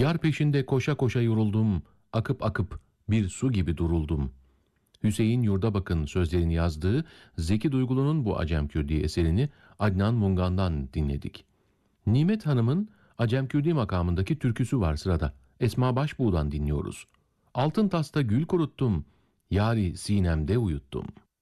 Yar peşinde koşa koşa yoruldum, akıp akıp bir su gibi duruldum. Hüseyin Yurdabak'ın sözlerini yazdığı Zeki Duygulu'nun bu Acemkürdi eserini Adnan Mungan'dan dinledik. Nimet Hanım'ın Acemkürdi makamındaki türküsü var sırada. Esma Başbuğ'dan dinliyoruz. Altın tasta gül kuruttum, yari sinemde uyuttum.